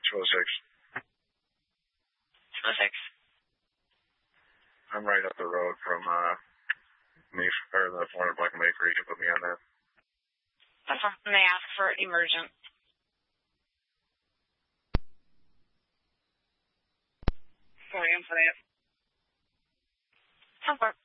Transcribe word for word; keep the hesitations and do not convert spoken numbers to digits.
two oh six. two oh six. I'm right up the road from, uh, me, or the four hundred Black and Bakery. You can put me on that. That's when they ask for emergent. Sorry, I'm for that. ten four.